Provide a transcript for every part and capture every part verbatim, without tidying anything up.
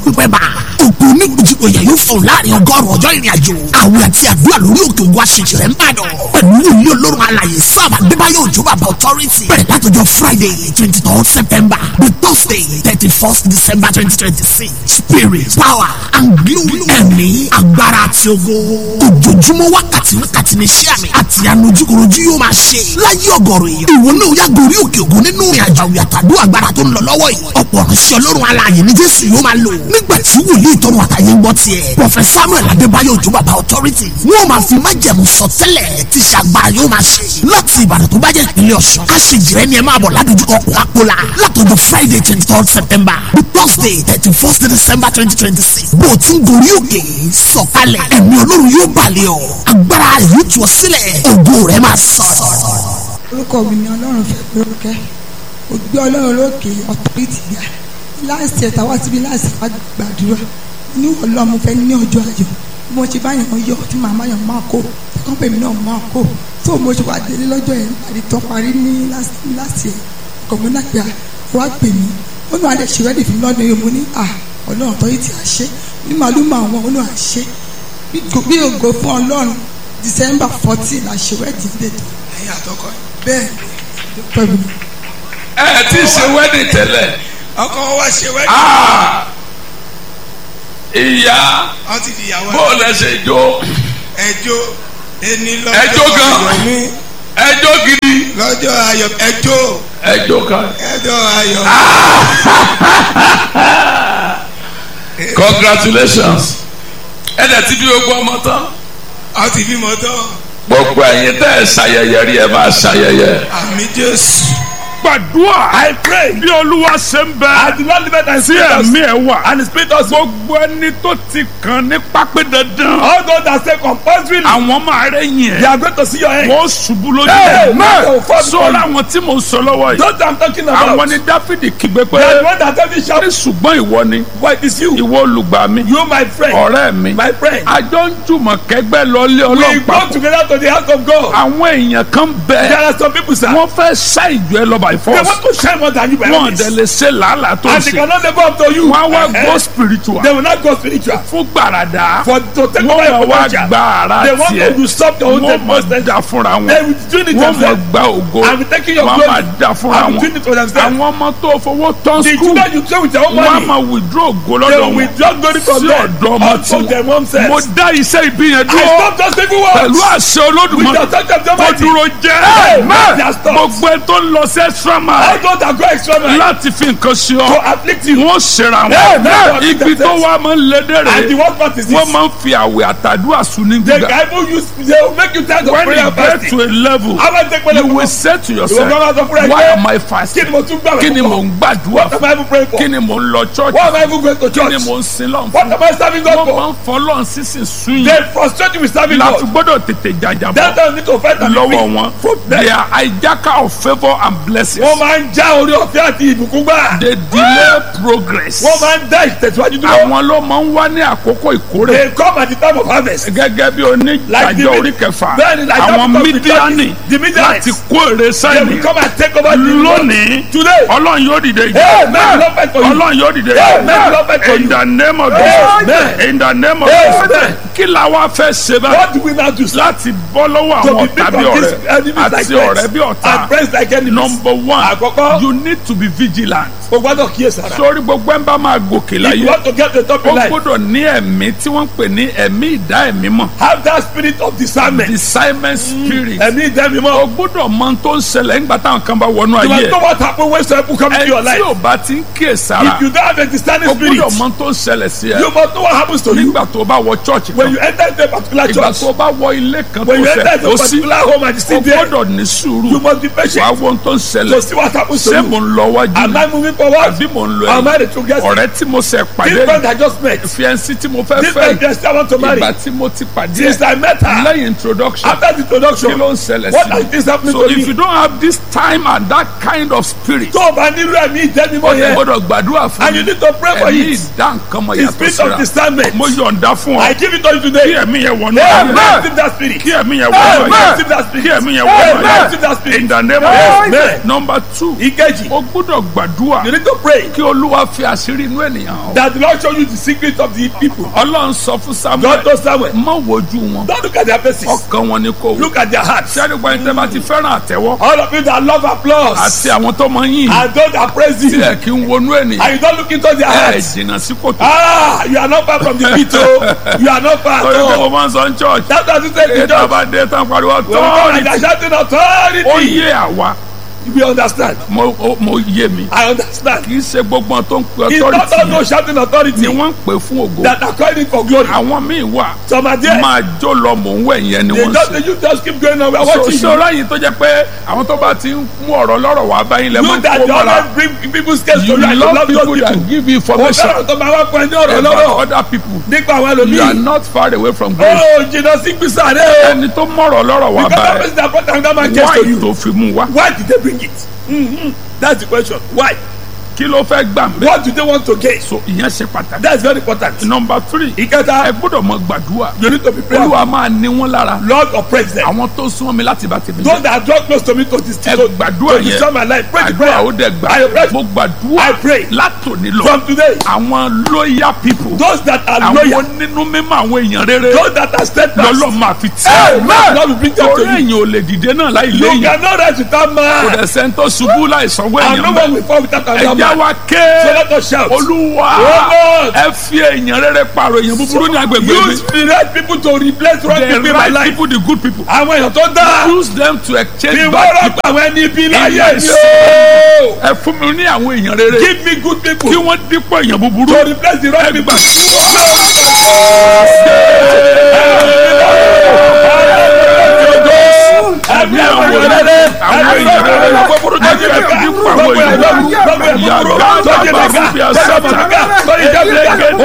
pípẹ́ bá òkú onígbòjìgbò yẹn yóò fún láàrin ọgọ́rùn-ún ọjọ́ ìrìn àjò àwẹ̀ àti àdúrà lórí òkè ògùn aṣèjì rẹ̀ ń bàdàn pẹ̀lú wòlíì olórun alààyè Sam Adébáyọ̀ Òjó bàbá authority bẹ̀rẹ̀ látọjọ́ Friday twenty third September the Thursday thirty first December twenty twenty six spirit power and glory ẹ̀mí agbára àti ogo ojoojúmọ́ wákàtí wákàtí ní iṣẹ́ àmì àti ànojúkorojú yóò máa ṣe láyé ọgọ́rùn yìí ìwọ náà yá gorí òkè ògùn nínú ìrìn àjò àwẹ̀ àtàdúrà agbára tó ń lọ lọ́wọ́ yìí ọ̀pọ̀ ìránṣẹ́ Ọlọ́run alààyè ní Jésù yóò máa lò nígbà tí wòlíì tọrọ àtàyè ń gbọ́ tiẹ̀ Prophet Samuel Adébáyọ̀ Òjó bàbá authority wọ́n máa fi májẹ̀mú sọtẹ́lẹ̀ tí ṣàgbára yóò máa ṣe láti Ìbàdàn tó bá jẹ́ ìpínlẹ̀ Ọ̀ṣun aṣèjì rẹ̀ ni ẹ máa bọ̀ ládojúkọ Coca-Cola látọjọ́ Friday twenty third September the Thursday thirty first December twenty twenty six bó o ti ń gorí òkè sọ̀kalẹ̀ ẹ̀mí Ọlọ́run yóò balẹ̀ ọ́ agbára yóò tú ọ sílẹ̀ ògo rẹ̀ máa sọ̀rọ̀. orúkọ mi ni Ọlọ́run fẹ́ lórúkẹ́ ògbé Ọlọ́run lókè authority gbà láìsí ẹ̀ta wá síbi láìsí wá gbàdúrà ní ọlọ́mú fẹ́ ní ọjọ́ ayọ̀ bí mo ṣe bá yàn yọ tí màmá yàn máa kó ẹ̀kọ́ pèmí náà máa kó tó mo ṣe wá délé lọ́jọ́ yẹn àdì tó parí ní láti ẹ̀ kọ̀mọ́nà pé wá pè mí ó ní adé ṣe rẹ́dì fún mi lọ́dún yìí mo ní à Ọlọ́run tó yìí ti àṣẹ ní màálù máa wọn ó ní àṣẹ bí ògo fún Ọlọ́run December fourteen àṣẹ rẹ́dì dètò ẹ̀yà àtọkọ bẹ́ẹ̀ pẹ̀lú. ẹ ti ṣe wedding tẹ́lẹ̀ ọkọ wa ṣe wedding. ìyá bó lẹ ṣe jó. ẹjọ́ ẹni ẹjọ́ lọ́jọ́ gan ayọ̀ mi ẹjọ́ gidi lọ́jọ́ ayọ̀ ẹjọ́ ẹjọ́ kan. ẹjọ́ ayọ̀. Congratulations ẹ dẹ̀ ti bí gbogbo ọmọ tán. a ti bímọ tán. gbogbo ẹ̀yin tẹ́ ẹ ṣayẹyẹ rí ẹ máa ṣayẹyẹ. àmì Jésù. gbàdúrà. I pray. bí Olúwa ṣe ń bẹ. I do not live it and sí ẹ̀mí ẹ̀ wà. and the spirit of gbogbo ẹni tó ti kàn ní pápẹ́ dandan. all those that say compulsory. àwọn máa rẹ̀ yẹn. they are going to see your head. wọ́n ṣubú lójú. Hey, man. sọ́ra àwọn tí mo sọ lọ́wọ́ yìí. those I'm talking about. àwọn ni Dáfídì kígbe pé. they are the one that tell me shout. ṣùgbọ́n ìwọ ni. why it is you. ìwọ olùgbà mi. you my friend. ọ̀rẹ́ mi. my friend. àjọ ń jùmọ̀ kẹ́gbẹ́ lọ́lé we ọlọ́pàá. go together to the house of God. àwọn èèyàn kan bẹ. there are some people sir. wọ́n fẹ́ ṣá ìjọ ẹ lọ by they force. want to shine more than you by wọ́n this. dẹ̀ lè ṣe làálàá tó and they ṣe. cannot live up to you. wọ́n á wá Eh, go eh. spiritual. they will not go spiritual. fún gbàràdà. for to take over wọ́n your mọ̀ wá potential. gba ara they want tiẹ̀. to usurp your own wọ́n mọ̀ potential. dá fúnra wọn. they will do it wọ́n mọ̀ themselves. gba ògo. and be taking your wọ́n glory. máa dá fúnra and be wọn. doing it for themselves. àwọn ọmọ tó fowó tán the skul. children you play with your own wọ́n á money. máa withdraw ògo they lọ́dọ̀ will wọn. withdraw glory from sí them. ọ̀dọ̀ ọmọ unto tí them themselves. mo dá iṣẹ́ ìbí yẹn I dúró. stop those people words. pẹ̀lú àṣẹ with Olódùmarè. the touch of the kó mighty. dúró jẹ́. Amen. They are stopped. gbogbo ẹ tó ń lọ sí extra all mile. those that go extra mile. láti fi nǹkan ṣe to ọ. afflict you. wọ́n ṣera Amen. wọn. ibi tó wá máa ń lédè and the rè. worst part is this. wọ́n máa ń fi àwẹ̀ àtàdúrà sùn ní the gbígbà. guy who use they will make you tired of when prayer you and get fasting. to a level how about take you will money. say to ìwọ yourself gbọ́dọ̀ sọ fúnra ẹ why pé am I kí fasting ni mo tún gbà kí ni mo wẹ̀ ń gbàdúrà what am I even praying for. kí ni mo ń lọ church what am I even going to kí church. ni mo ń sin lọ́n what fún am I serving God wọ́n for. máa ń fọlọ́n sísìn sún they yìí frustrate you with serving láti God. gbọ́dọ̀ tètè jàjàbọ̀ that time need to fight and be lọ́wọ́ free. wọn from they them. are hijacker of favour and blessings wọ́n máa ń já orí ọ̀fẹ́ àti ìbùkún gbà. they delay progress wọ́n máa ń dá ìtẹ̀síwájú dúró. àwọn ló máa ń wá ní àkókò ìkórè they come at the time of harvest. gẹ́gẹ́ bí Like the oníjàjọ mid- orí kẹfà Bẹ́ẹ̀ni, like àwọn that because mídíánì the Midianites, láti kó èrè they sẹ́yìn will come and take over the lónìí today. ọlọ́run yóò dìde ìjà Amen. Lord fight for you. ọlọ́run yóò dìde Amen. Lord fight for in you. the name of Amen. Jesus in the name of Amen. Jesus kí la wá fẹ́ ṣe báyìí what do we now do. láti bọ́ lọ́wọ́ to àwọn be ọ̀tá bí free from ọ̀rẹ́ these enemies like àti friends ọ̀rẹ́ bí ọ̀tá and friends like enemies. number one Àkọ́kọ́. you need to be vigilant o gbọ́dọ̀ kíyèsára. sórí gbogbo ẹ̀ ń bá máa gòkè if láyé you want to get to the top ó in life. gbọ́dọ̀ ní ẹ̀mí tí wọ́n ń pè ní ẹ̀mí ìdá ẹ̀mí mọ̀ have that spirit of discernment. discernment spirit ẹ̀mí ìdẹ́mi o mọ́. gbọ́dọ̀ mọ ohun tó ń ṣẹlẹ̀ nígbà táwọn kan bá wọnú you ayé must ẹ̀ know what happen when some people come into your ẹ life. tí ò bá ti ń kíyèsára if you don't have a discerning o spirit. gbọ́dọ̀ mọ ohun tó ń ṣẹlẹ̀ sí ẹ you must know what happens to you. nígbà tó o bá wọ church when kan you enter into a particular ìgbà church. tó o bá wọ ilé kan tó when you enter ṣẹ̀ into ó a sí particular home and you o sit there. gbọ́dọ̀ ní sùúrù you must be wàá patient. wo ohun tó ń to ṣẹlẹ̀ see what happens to ṣé you. mo ń lọ wájú am I moving forward. àbí mo ń lọ am I ẹ̀yìn the true guest. ọ̀rẹ́ tí mo ṣẹ̀ this pàdé friend I just met. fiancé tí mo fẹ́ this fẹ́ friend guest I want to marry. ìgbà tí mo ti pàdé since I met her. lẹ́yìn introduction after the introduction. kí ló ń ṣẹlẹ̀ what sí is this happening so to if me. you don't have this time and that kind of spirit tó o bá nílò ẹ̀mí ìdẹ́mi o mọ́ lè yẹn. gbọ́dọ̀ gbàdúrà fún and you need to pray for ẹ̀mí it. ìdá nǹkan mọ̀ the yàtọ̀ spirit of síra discernment. mo yọ̀ǹda fún ọ I give it to you kí today. ẹ̀mí yẹn wọnú Amen. ayé Receive that spirit. kí ẹ̀mí yẹn wọnú Amen. ayé Receive that spirit. kí ẹ̀mí yẹn wọnú Amen. ayé Receive that spirit. in the name of Amen. Jesus. Number number two. Ìkejì. o gbọ́dọ̀ gbàdúrà. You need to pray. kí olúwa fi àṣírí inú ènìyàn hàn. That the Lord show you the secret of the people. ọlọ́run sọ fún samuel. God told Samuel. má wojú wọn. Don't look at their faces. ọkàn wọn ni kò wò. Look at their hearts. sẹ́ni gba ẹni tẹ́ bá ti fẹ́ràn àtẹ́wọ́. All of you that love applause. àti àwọn tó mọ yín. And those that praise you. tí ẹ kí ń wọnú ènìyàn. And you don't look into their ẹ hearts. jìnnà sí kòtò. Ah, you are not far from the pit o. You are not far torí at pé mo all. máa ń sọ ní church. That's what you say to ètò them. àbádé tán pariwo When we come and tọ́ọ̀rì. they are shouting ó authority. yé àwa. We understand. mo ó- mo yé mi. I understand. kì í ṣe gbogbo ohun tó ń pe It's not all authority those shouting ni authority wọ́n ń pè fún ògo. that are calling for glory. àwọn míì wà. Some are there. máa jó lọ mò ń wẹ̀ yẹn ni They wọ́n just, ṣe. you just keep going on. We are so watching you. ṣọ́ra yìí tó jẹ́ pé àwọn tó bá ti ń mú ọ̀rọ̀ lọ́rọ̀ wá báyìí lẹ́ You mọ́ that kó you mọ́ra. always bring people's case to you you and you love love those people people. that give you Mo information fẹ́ràn tó máa wá pọ̀ ẹni ọ̀rọ̀ about lọ́rọ̀ other people. nípa àwọn you are ẹlòmíì. not far away from grace. Ó jìnnà sí gbèsè rẹ̀ o. ẹni tó mọ̀rọ̀ lọ́rọ̀ wá Because that báyìí person that brought down that man case to why you. tó fi mú wá. Why did they bring it? Mm-hmm. That's the question. Why? kí ló fẹ́ gbà mí. What do they want to gain? so ìyẹn ṣe pàtàkì. That's very important. number three. ẹ Ìkẹta, gbọ́dọ̀ mọ gbàdúrà. you need to be prayerful. olúwa máa ní wọn lára. Lord oppress them. àwọn tó súnmọ́ mi láti bá tèmi Those jẹ́. that draw close to me to this ẹ to, gbàdúrà to yẹn. destroy my life. Pray the àdúrà prayer. ó dẹ̀ gbà. I pray. mo gbàdúrà I pray. látòní lọ. From today, àwọn loyal people. those that are àwọn loyal, onínú mímọ́ àwọn èèyàn rere. those that are steadfast, lọ́lọ́ máa fi tì. Amen. Lord will bring them to torí you. èèyàn ò lè dìde náà láì You léyìn. cannot rise without kò man. dẹ̀ sẹ́ńtọ́ ṣubú láì sanwó And no èèyàn one bẹ́ẹ̀. will fall without another ẹ̀já man. wa So ké. let us shout. olúwa Oh God. ẹ fi èèyàn rere pààrọ̀ èèyàn búburú ní agbègbè mi. Use the right people to replace wrong the people in my right life. people the good people. Àwọn èèyàn tó dáa. use them to exchange Ìwọ bad rọ̀ people. pé àwọn ẹni ibi láyé Yes. ni o. ẹ fún mi ní àwọn èèyàn rere. Give me good people kí wọ́n dípò èèyàn búburú. to replace the wrong ẹ people. gbà. Ẹ̀mí àwọn èèyàn rere. àwọn èèyàn rere. ẹ fi dípò àwọn èèyàn búburú. yàgá bàbá fún bí a sábà.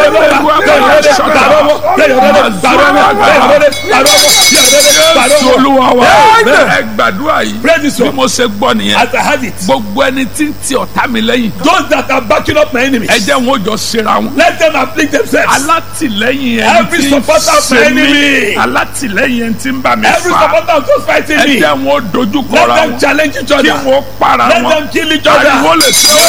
Jésù olúwa wa. ẹ gbàdúrà yìí. Pray this bí one. mo ṣe gbọ́ nìyẹn. As I had it, gbogbo ẹni tí ń ti ọ̀tá mi lẹ́yìn. those that are backing up my enemies, ẹ jẹ́ wọn ó jọ ṣera wọn. let them afflict themselves. alátìlẹ́yìn ẹni Every tí ń supporter of my ṣe enemy. mí. alátìlẹ́yìn ẹni tí ń bá mi Every fà. supporter of those fighting ẹ me, jẹ́ wọn ó dojú let kọra them wọn. challenge each kí other. wọn ó para Let wọn. them kill each other. ariwo lè ṣe Ẹ̀mí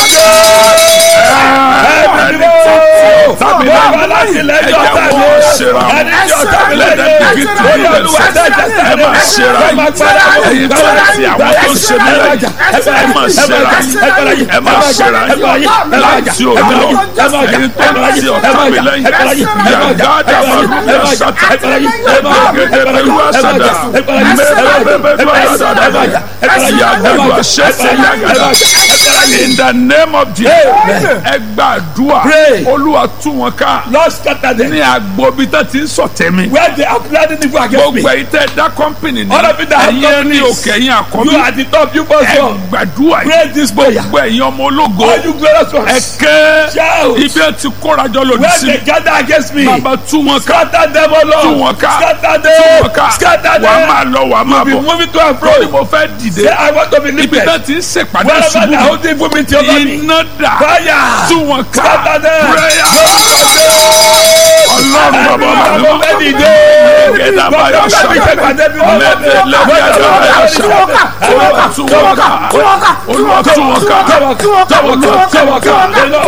ẹni mímọ́. tàbí Bàbá náà láti ẹ lẹ́yìn jẹ́ ọ̀tá wọn mi. ó ṣera wọn. Ẹni tí ọ̀tá mi Let them lẹ́yìn. begin to Ó heal yẹ Olúwa themselves. dájà ẹ máa ṣera ẹ máa yín. para wọn. ẹ̀yin tó ń ti àwọn tó ń ṣe mí lẹ́yìn. ẹ máa ṣera yín. ẹ máa ṣera yín. láti òní lọ. ẹ̀yin tó ń ti ọ̀tá mi lẹ́yìn. yàgá dàbàrú yàsàtà. ẹgbẹ̀gẹ̀dẹ̀ pẹ̀lú àṣàdà. mẹ́rẹ̀ẹ́rẹ́bẹ̀bẹ̀ àṣàdà. yàgàdù àṣẹṣẹ yàgàdà. in the name of Jesus. ẹ gbàdúrà. Pray. olúwa tú wọn ká. Lord scatter them. ní agbobi tó ti ń sọ̀tẹ̀ mi. Where they are planning evil against me. gbogbo ẹ̀yin tẹ́ dá kọ́mpìnì ní. All of you that have ẹ̀yin ní companies. òkè ẹ̀yin You àkọ́bí. are the top, you must ẹ go. gbàdúrà Pray yìí. this prayer. gbogbo ẹ̀yin ọmọ ológo. All you glorious ẹ ones. ké. Shout. ibi ẹ ti kórajọ lòdì Where sí they mi. gather against me. bàbá tú wọn ká. Scatter them, O Lord. tú wọn ká. Scatter tú them. wọn ká. Scatter wàá them. máa lọ wàá máa Be bọ̀. moving to and fro. lórí mo fẹ́ dìde. Say, I want to be ibi lifted. tó ti ń ṣèpàdé Wherever they are ṣubú. holding evil meeting over me. iná dà. Fire. tú wọn ká. Scatter them. prayer. ọlọ́run bàbá Everyone bàbá who bàbá. made it day. Gẹ́gẹ́ bá yọ Gbogbo ẹbí ṣe pàdé bí wọ́n lẹ́tẹ̀ lẹ́tẹ̀ àgbà yà ṣá. olúwa tú wọn ká. olúwa tú wọn ká. olúwa tú wọn ká. olúwa tú wọn ká.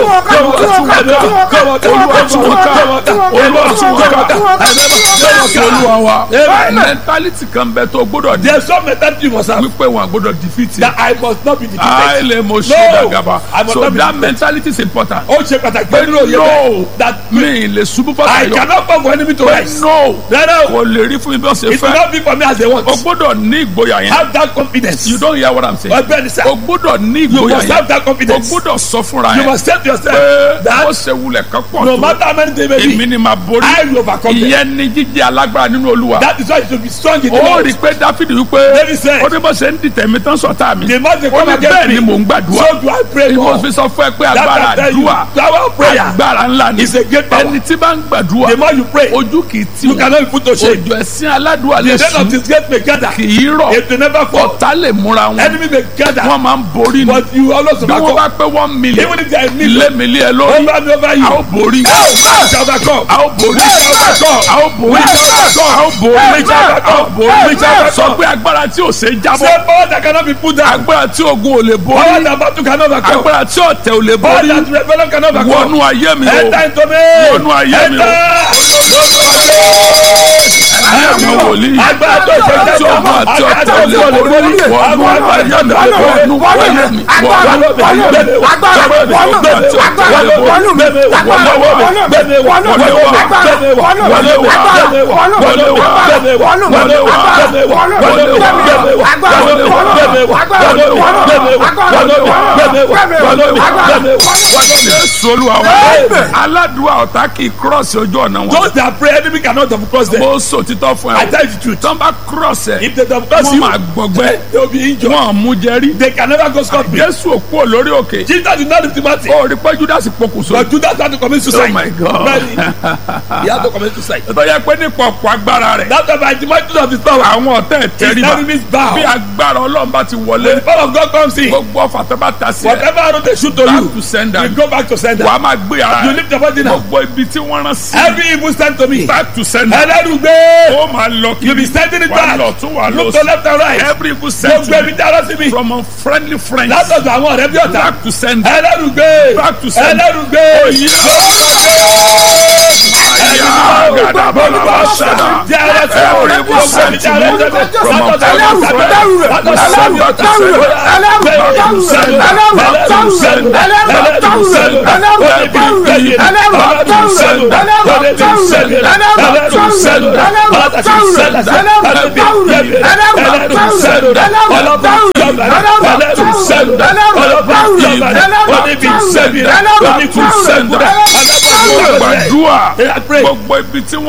olúwa tú wọn ká. olúwa tú wọn ká. Jésù olúwa wa. mentality kan bẹ tó gbọ́dọ̀ di. There's some mentality you must have. wípé wọn gbọ́dọ̀ defeat. That I must not be defeated. àìlè mo ṣe No, dàgàbà. I must so not be that defeated. mentality is important. Ó ṣe pàtàkì pé pẹ̀lú òye bẹ́ẹ̀. no That mi lè ṣubú I fọ́tà yọ. cannot come for enemy to pé rise. no Rárá o. kò lè rí fún mi bí wọ́n ṣe It will fẹ́. not be for me as they want. o gbọ́dọ̀ ní ìgboyà yẹn. Have that confidence. you don't hear what I'm saying. Ọgbẹ́ni sá. o gbọ́dọ̀ ní You ìgboyà must have yẹn. that o confidence. gbọ́dọ̀ sọ fúnra You yẹn. must say to yourself pé that ó ṣe wulẹ̀ kan pọ̀ no tó. matter how many days may èmi be, ni màá borí. I will overcome them. ìyẹn ni jíjẹ́ alágbára nínú olúwa. That is why you should be strong in the ó Lord. rí i pé dáfídì wípé David said, ó ní bó ṣe ń dìtẹ̀ mi tán sọ̀tá mi. the more they ó come ní against bẹ́ẹ̀ ni me, mò ń gbàdúrà. so do I pray mo more. fi sọ fún ẹ pé That agbára I tell you, àdúrà power of prayer agbára ńlá ni. is a great power. ẹni tí bá ń gbàdúrà The more you pray, ojú kì í tì you wọ́n. cannot be put to ó shame. òjò ẹ̀sìn aládùúgbò The lè dead of sùn his gate may gather. kì í rọ̀ If they never fall, ọ̀tá lè múra wọn enemy may gather. wọ́n máa ń borí ni But you always bí wọ́n bá overcome. pé one million Even if there is lé million mi lé ẹ lórí over me over you, a ó borí you shall overcome. a ó borí a ó borí a ó borí a ó borí sọ pé agbára tí ò ṣe é jábọ́ Say power that cannot be put down. agbára tí ogun ò lè Power borí that battle cannot overcome. agbára tí ọ̀tẹ̀ ò lè Power borí that rebellion cannot overcome. wọnú ayé mi o Enter into me. wọnú ayé mi o ayé mi wòlíì Agbára tó ṣe jẹ́ tí ogun àti ọ̀tẹ̀ ò lè borí wọnú ayé mi wọnú ayé mi wọnú aládùúgbò ọ̀tá kì í cross ojú ọ̀nà wọn. Those that pray, enemy cannot have crossed them. mo sọ títọ́ fún I ẹ tell you the truth. tán bá cross ẹ If they have crossed wọ́n you, máa gbọgbẹ́ they will be injured. wọ́n mú jẹ́rí. They can never go scot free. Jésù òkú ò lórí òkè Jesus did not lift him out. ó rí pé Judas pokùnso. But Judas had to commit suicide. Oh my God. Really? He had to commit suicide. tó yẹ pé nípa ọ̀pọ̀ agbára rẹ̀ That's by the might of his power. àwọn ọ̀tá ẹ̀ His tẹríba enemies bow. bí agbára Ọlọ́run bá ti When wọlé the power of God comes in, gbogbo ọ̀fà tó bá ta sí ẹ whatever arrow they shoot to back you, to sender you go back to sender. wàá máa gbé ara You rẹ̀ lift your body now. gbogbo ibi tí wọ́n rán sí Every evil stand to me. back to sender Ẹlẹ́rùgbé. ó máa lọ kí You be sending it wà back. lọ tún wà lọ Look to left and right. every evil Gbogbo sentiment ẹbí tí a rán sí mi. from unfriendly friends Látọ̀dọ̀ àwọn ọ̀rẹ́ bí ọ̀tá. back to sender Ẹlẹ́rùgbé. back to sender. Ẹlẹ́rùgbé. gbàdúrà gbogbo ibi tí wọ́n.